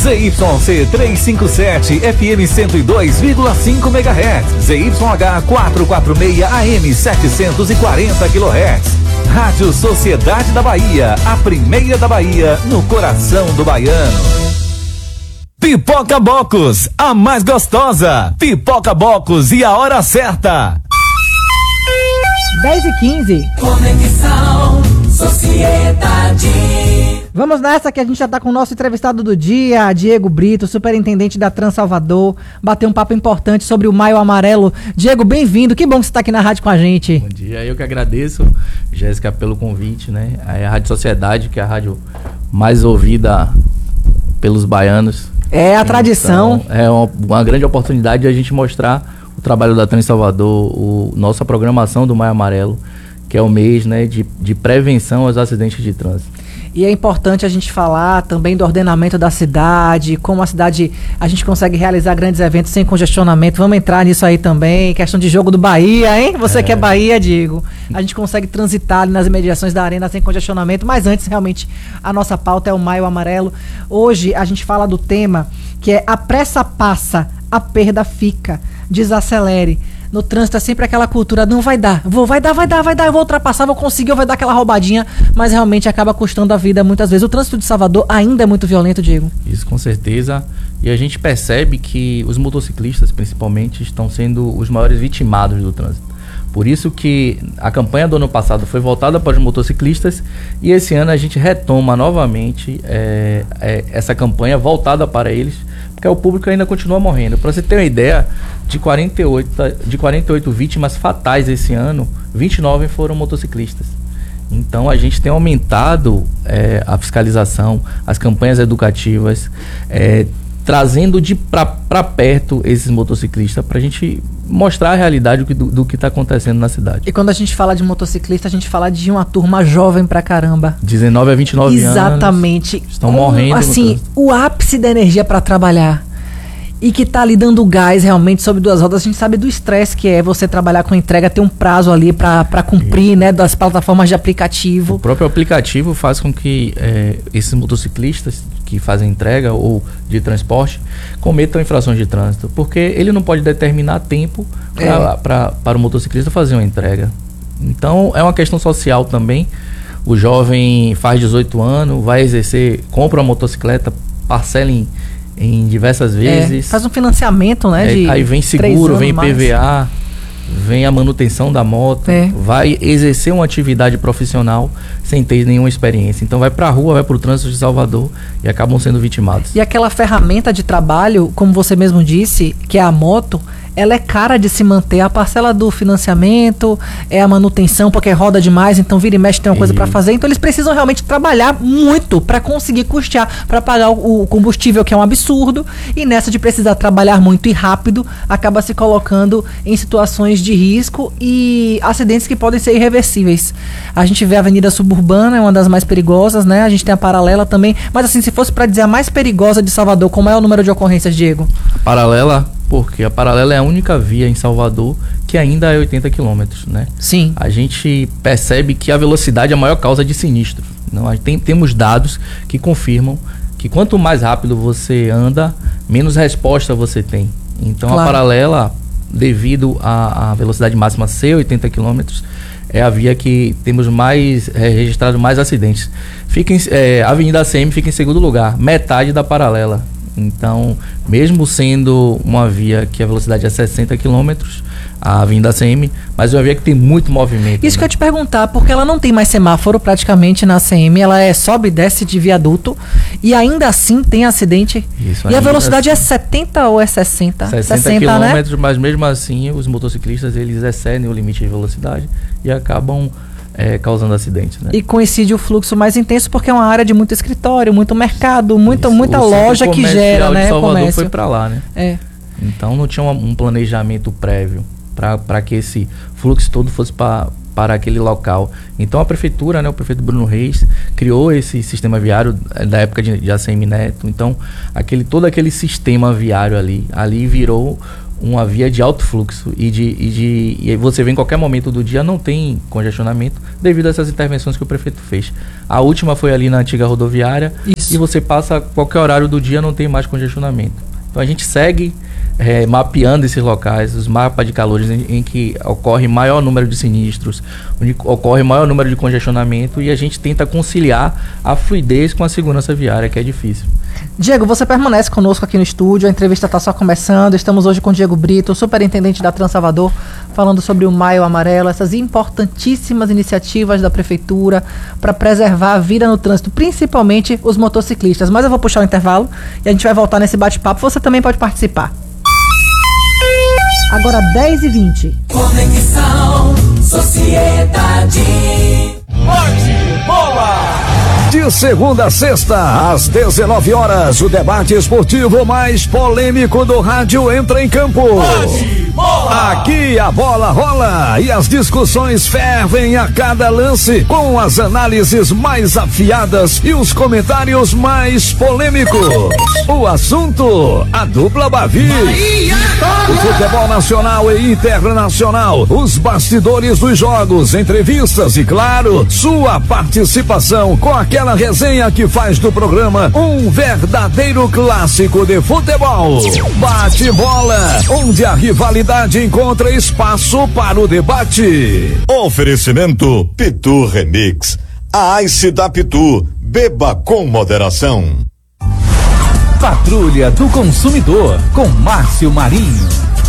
ZYC 357 FM 102,5 MHz. ZYH 446 AM 740 kHz. Rádio Sociedade da Bahia, a primeira da Bahia, no coração do baiano. Pipoca Bocos, a mais gostosa. Pipoca Bocos e a hora certa. 10h15. Conexão Sociedade. Vamos nessa que a gente já tá com o nosso entrevistado do dia, Diego Brito, superintendente da Trans Salvador, bater um papo importante sobre o Maio Amarelo. Diego, bem-vindo, que bom que você tá aqui na rádio com a gente. Bom dia, eu que agradeço, Jéssica, pelo convite, né? A Rádio Sociedade, que é a rádio mais ouvida pelos baianos. É a tradição. Então, é uma grande oportunidade de a gente mostrar o trabalho da Trans Salvador, nossa programação do Maio Amarelo, que é o mês, né, de prevenção aos acidentes de trânsito. E é importante a gente falar também do ordenamento da cidade, como a gente consegue realizar grandes eventos sem congestionamento. Vamos entrar nisso aí também, questão de jogo do Bahia, hein? Você que é Bahia, Diego. A gente consegue transitar ali nas imediações da arena sem congestionamento, mas antes, realmente, a nossa pauta é o Maio Amarelo. Hoje a gente fala do tema que é a pressa passa, a perda fica, desacelere. No trânsito é sempre aquela cultura, não vai dar, vai dar, eu vou ultrapassar, vou conseguir, eu vou dar aquela roubadinha, mas realmente acaba custando a vida muitas vezes. O trânsito de Salvador ainda é muito violento, Diego. Isso, com certeza. E a gente percebe que os motociclistas, principalmente, estão sendo os maiores vitimados do trânsito. Por isso que a campanha do ano passado foi voltada para os motociclistas e esse ano a gente retoma novamente essa campanha voltada para eles, porque o público ainda continua morrendo. Para você ter uma ideia, de 48 vítimas fatais esse ano, 29 foram motociclistas. Então a gente tem aumentado a fiscalização, as campanhas educativas, trazendo para perto esses motociclistas para a gente mostrar a realidade do que está acontecendo na cidade. E quando a gente fala de motociclista, a gente fala de uma turma jovem pra caramba. 19 a 29 anos. Exatamente. Estão morrendo. Assim, o ápice da energia para trabalhar. E que tá ali dando gás realmente sobre duas rodas. A gente sabe do estresse que é você trabalhar com entrega, ter um prazo ali para cumprir, né, das plataformas de aplicativo. O próprio aplicativo faz com que esses motociclistas que fazem entrega ou de transporte cometam infrações de trânsito, porque ele não pode determinar tempo para o motociclista fazer uma entrega. Então é uma questão social também. O jovem faz 18 anos, vai exercer, compra uma motocicleta, parcela em diversas vezes. Faz um financiamento, né? Aí vem seguro, vem PVA, vem a manutenção da moto, vai exercer uma atividade profissional sem ter nenhuma experiência. Então vai pra rua, vai pro trânsito de Salvador e acabam sendo vitimados. E aquela ferramenta de trabalho, como você mesmo disse, que é a moto, ela é cara de se manter. A parcela do financiamento, a manutenção, porque roda demais, então vira e mexe tem uma coisa para fazer. Então eles precisam realmente trabalhar muito para conseguir custear, para pagar o combustível, que é um absurdo. E nessa de precisar trabalhar muito e rápido, acaba se colocando em situações de risco e acidentes que podem ser irreversíveis. A gente vê a Avenida Suburbana, é uma das mais perigosas, né? A gente tem a Paralela também. Mas assim, se fosse para dizer a mais perigosa de Salvador, como é o número de ocorrências, Diego? Paralela, porque a Paralela é a única via em Salvador que ainda é 80 km, né? Sim. A gente percebe que a velocidade é a maior causa de sinistro. Não, temos dados que confirmam que quanto mais rápido você anda, menos resposta você tem. Então claro. A Paralela, devido à velocidade máxima ser 80 km, é a via que temos registrado mais acidentes. A Avenida ACM fica em segundo lugar, metade da Paralela. Então, mesmo sendo uma via que a velocidade é 60 km, a Avenida ACM, mas é uma via que tem muito movimento. Isso que eu ia te perguntar, porque ela não tem mais semáforo praticamente na ACM, ela sobe e desce de viaduto e ainda assim tem acidente. Isso, e a velocidade é 70 ou é 60? 60 km, né? Mas mesmo assim os motociclistas eles excedem o limite de velocidade e acabam causando acidentes, né? E coincide o fluxo mais intenso porque é uma área de muito escritório, muito mercado, muita loja que gera, né? Salvador comércio. Foi para lá, né? Então não tinha um planejamento prévio para que esse fluxo todo fosse para aquele local. Então a prefeitura, né, o prefeito Bruno Reis, criou esse sistema viário da época de ACM Neto. Então todo aquele sistema viário ali virou uma via de alto fluxo e você vê em qualquer momento do dia não tem congestionamento devido a essas intervenções que o prefeito fez. A última foi ali na antiga rodoviária. Isso. E você passa qualquer horário do dia, não tem mais congestionamento. Então a gente segue mapeando esses locais, os mapas de calores em que ocorre maior número de sinistros, onde ocorre maior número de congestionamento, e a gente tenta conciliar a fluidez com a segurança viária, que é difícil. Diego, você permanece conosco aqui no estúdio, a entrevista está só começando. Estamos hoje com o Diego Brito, superintendente da Transalvador, falando sobre o Maio Amarelo, essas importantíssimas iniciativas da Prefeitura para preservar a vida no trânsito, principalmente os motociclistas. Mas eu vou puxar o intervalo e a gente vai voltar nesse bate-papo. Você também pode participar. Agora 10h20. Conexão Sociedade. Bate bola! De segunda a sexta, às 19 horas, o debate esportivo mais polêmico do rádio entra em campo. Aqui a bola rola e as discussões fervem a cada lance, com as análises mais afiadas e os comentários mais polêmicos. O assunto, a dupla Bavi. O futebol nacional e internacional, os bastidores dos jogos, entrevistas e, claro, sua participação com aquela resenha que faz do programa um verdadeiro clássico de futebol. Bate bola, onde a rivalidade encontra espaço para o debate. Oferecimento Pitu Remix. A Ice da Pitu. Beba com moderação. Patrulha do Consumidor, com Márcio Marinho.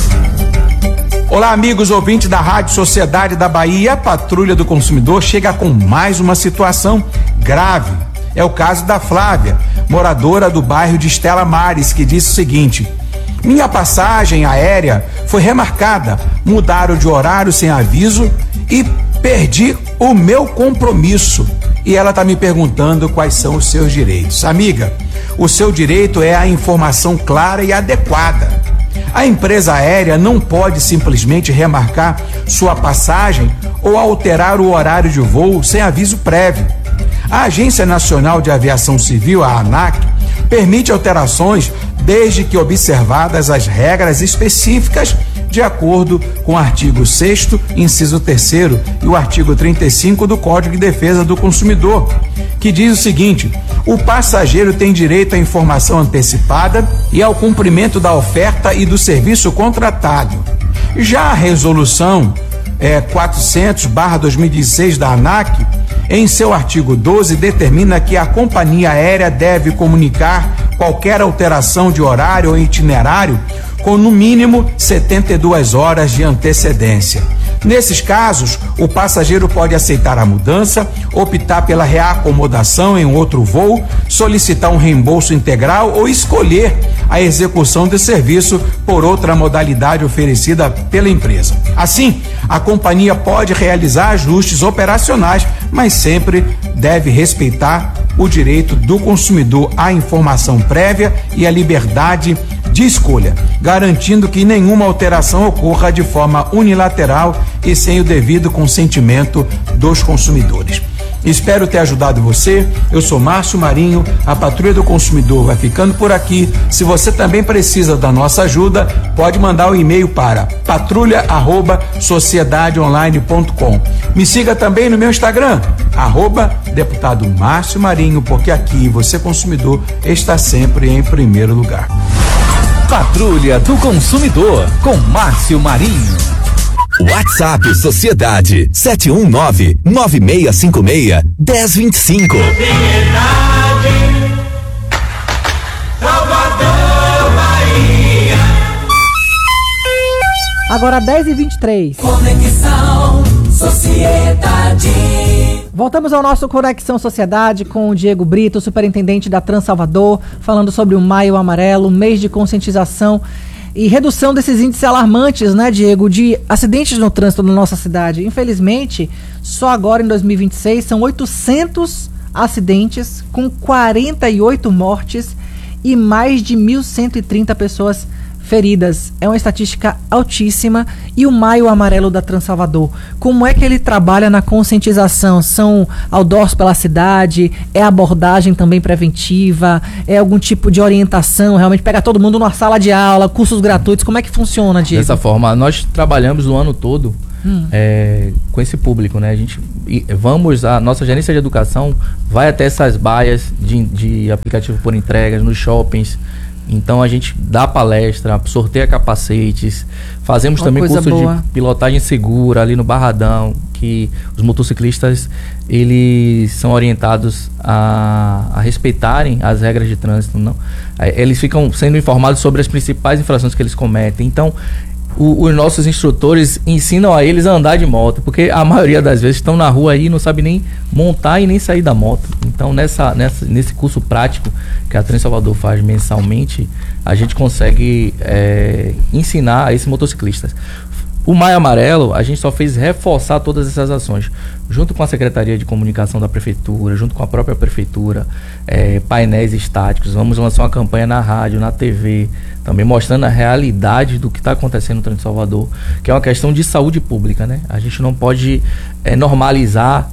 Olá, amigos ouvintes da Rádio Sociedade da Bahia. A Patrulha do Consumidor chega com mais uma situação grave. É o caso da Flávia, moradora do bairro de Estela Maris, que disse o seguinte: minha passagem aérea foi remarcada, mudaram de horário sem aviso e perdi o meu compromisso. E ela está me perguntando quais são os seus direitos. Amiga, o seu direito é a informação clara e adequada. A empresa aérea não pode simplesmente remarcar sua passagem ou alterar o horário de voo sem aviso prévio. A Agência Nacional de Aviação Civil, a ANAC, permite alterações desde que observadas as regras específicas de acordo com o artigo 6º, inciso 3º e o artigo 35 do Código de Defesa do Consumidor, que diz o seguinte: o passageiro tem direito à informação antecipada e ao cumprimento da oferta e do serviço contratado. Já a resolução 400/2016 da ANAC, em seu artigo 12, determina que a companhia aérea deve comunicar qualquer alteração de horário ou itinerário com no mínimo 72 horas de antecedência. Nesses casos, o passageiro pode aceitar a mudança, optar pela reacomodação em outro voo, solicitar um reembolso integral ou escolher a execução do serviço por outra modalidade oferecida pela empresa. Assim, a companhia pode realizar ajustes operacionais, mas sempre deve respeitar o direito do consumidor à informação prévia e à liberdade de escolha, garantindo que nenhuma alteração ocorra de forma unilateral e sem o devido consentimento dos consumidores. Espero ter ajudado você. Eu sou Márcio Marinho, a Patrulha do Consumidor vai ficando por aqui. Se você também precisa da nossa ajuda, pode mandar um e-mail para patrulha@sociedadeonline.com. Me siga também no meu Instagram, @deputado Márcio Marinho, porque aqui você, consumidor, está sempre em primeiro lugar. Patrulha do Consumidor, com Márcio Marinho. WhatsApp Sociedade 719-9656-1025. Salvador, Bahia. Agora 10h23. Conexão Sociedade. Voltamos ao nosso Conexão Sociedade com o Diego Brito, superintendente da Transalvador, falando sobre o Maio Amarelo, mês de conscientização e redução desses índices alarmantes, né, Diego, de acidentes no trânsito na nossa cidade. Infelizmente, só agora em 2026 são 800 acidentes com 48 mortes e mais de 1.130 pessoas feridas é uma estatística altíssima. E o Maio Amarelo da Transalvador, como é que ele trabalha na conscientização? São outdoors pela cidade? É abordagem também preventiva? É algum tipo de orientação? Realmente pega todo mundo numa sala de aula, cursos gratuitos? Como é que funciona, Diego? Dessa forma, nós trabalhamos o ano todo com esse público, né? A nossa gerência de educação vai até essas baias de aplicativo por entregas, nos shoppings. Então a gente dá palestra, sorteia capacetes, fazemos também curso de pilotagem segura ali no Barradão, que os motociclistas eles são orientados a respeitarem as regras de trânsito, não? Eles ficam sendo informados sobre as principais infrações que eles cometem. Então os nossos instrutores ensinam a eles a andar de moto, porque a maioria das vezes estão na rua aí e não sabe nem montar e nem sair da moto. Então nesse curso prático que a Transalvador faz mensalmente, a gente consegue ensinar a esses motociclistas. O Maio Amarelo, a gente só fez reforçar todas essas ações, junto com a Secretaria de Comunicação da Prefeitura, junto com a própria Prefeitura, painéis estáticos. Vamos lançar uma campanha na rádio, na TV, também mostrando a realidade do que está acontecendo no Trânsito de Salvador, que é uma questão de saúde pública, né? A gente não pode normalizar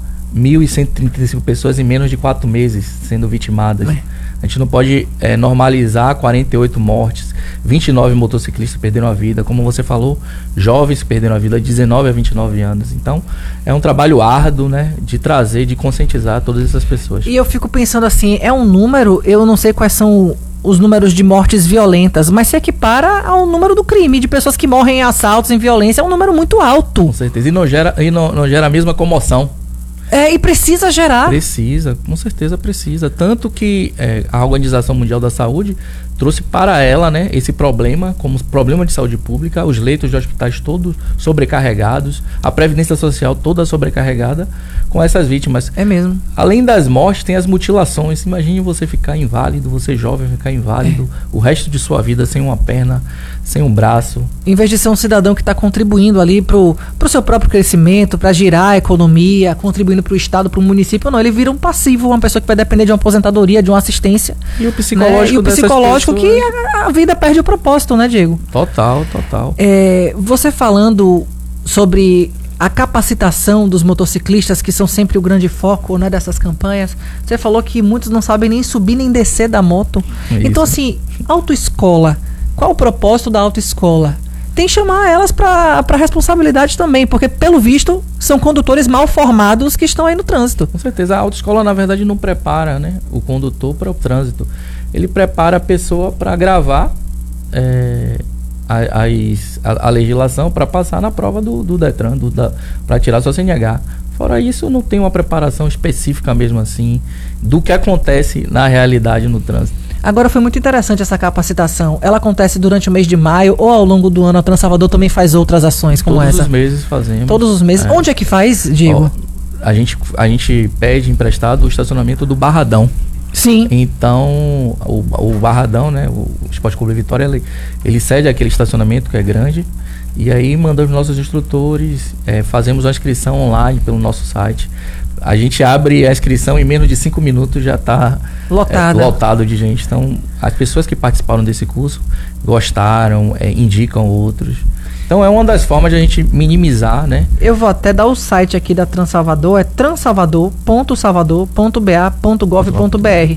1.135 pessoas em menos de 4 meses sendo vitimadas. A gente não pode normalizar 48 mortes, 29 motociclistas perderam a vida, como você falou, jovens perderam a vida de 19 a 29 anos. Então, é um trabalho árduo, né, de trazer, de conscientizar todas essas pessoas. E eu fico pensando assim, é um número, eu não sei quais são os números de mortes violentas, mas se equipara ao número do crime, de pessoas que morrem em assaltos, em violência, é um número muito alto. Com certeza, e não gera a mesma comoção. E precisa gerar. Precisa, com certeza precisa. Tanto que a Organização Mundial da Saúde trouxe para ela, né, esse problema como problema de saúde pública, os leitos de hospitais todos sobrecarregados, a Previdência Social toda sobrecarregada com essas vítimas. É mesmo. Além das mortes, tem as mutilações. Imagine você ficar inválido, você jovem ficar inválido, o resto de sua vida sem uma perna, sem um braço. Em vez de ser um cidadão que está contribuindo ali pro seu próprio crescimento, para girar a economia, contribuindo pro estado, pro município, não, ele vira um passivo, uma pessoa que vai depender de uma aposentadoria, de uma assistência. E o psicológico, né? E o psicológico que a vida perde o propósito, né, Diego? Total. Você falando sobre a capacitação dos motociclistas, que são sempre o grande foco, né, dessas campanhas, você falou que muitos não sabem nem subir nem descer da moto. Isso. Então, assim, autoescola, qual o propósito da autoescola? Tem que chamar elas para responsabilidade também, porque, pelo visto, são condutores mal formados que estão aí no trânsito. Com certeza, a autoescola, na verdade, não prepara, né, o condutor para o trânsito. Ele prepara a pessoa para gravar a legislação, para passar na prova do Detran, para tirar sua CNH. Fora isso, não tem uma preparação específica mesmo assim do que acontece na realidade no trânsito. Agora, foi muito interessante essa capacitação. Ela acontece durante o mês de maio ou ao longo do ano? A Transalvador também faz outras ações como essa? Todos os meses fazemos. Todos os meses? Onde é que faz, Diego? A gente pede emprestado o estacionamento do Barradão. Sim. Então, o Barradão, né, o Esporte Clube Vitória, ele cede aquele estacionamento que é grande, e aí mandamos nossos instrutores, fazemos a inscrição online pelo nosso site. A gente abre a inscrição em menos de 5 minutos já está lotado de gente. Então, as pessoas que participaram desse curso gostaram, indicam outros. Então é uma das formas de a gente minimizar, né? Eu vou até dar o site aqui da Transalvador, é transalvador.salvador.ba.gov.br.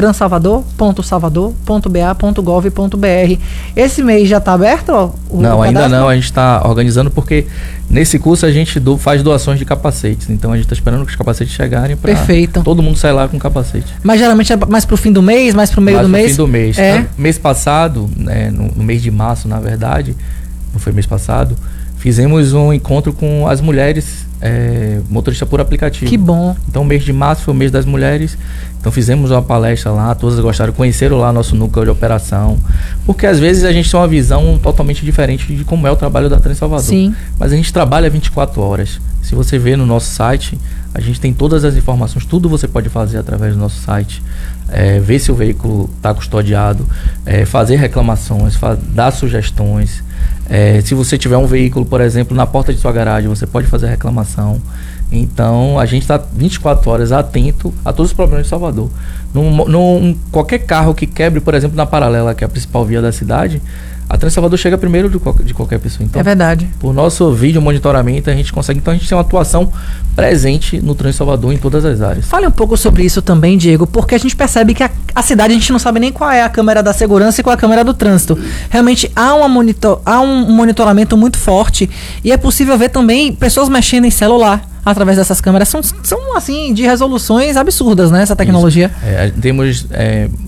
transalvador.salvador.ba.gov.br. Esse mês já está aberto? Não, ainda não. A gente está organizando porque nesse curso a gente faz doações de capacetes. Então a gente está esperando que os capacetes chegarem para todo mundo sair lá com capacete. Mas geralmente é mais pro fim do mês, mais pro meio do mês? Mais pro fim do mês. Mês passado, né, no mês de março, na verdade, não foi mês passado, fizemos um encontro com as mulheres motoristas por aplicativo. Que bom. Então o mês de março foi o mês das mulheres. Então fizemos uma palestra lá, todas gostaram, conheceram lá nosso núcleo de operação. Porque às vezes a gente tem uma visão totalmente diferente de como é o trabalho da Transalvador. Sim. Mas a gente trabalha 24 horas. Se você vê no nosso site, a gente tem todas as informações, tudo você pode fazer através do nosso site. Ver se o veículo está custodiado, fazer reclamações, dar sugestões. Se você tiver um veículo, por exemplo, na porta de sua garagem, você pode fazer reclamação. Então, a gente está 24 horas atento a todos os problemas de Salvador. Qualquer carro que quebre, por exemplo, na Paralela, que é a principal via da cidade, A Trânsito Salvador chega primeiro de qualquer pessoa. Então, É verdade. por nosso vídeo monitoramento, a gente consegue. Então, a gente tem uma atuação presente no Trânsito Salvador em todas as áreas. Fale um pouco sobre isso também, Diego, porque a gente percebe que a cidade, a gente não sabe nem qual é a câmera da segurança e qual é a câmera do trânsito. Realmente há um monitoramento muito forte e é possível ver também pessoas mexendo em celular através dessas câmeras. São assim, de resoluções absurdas, né, essa tecnologia. Temos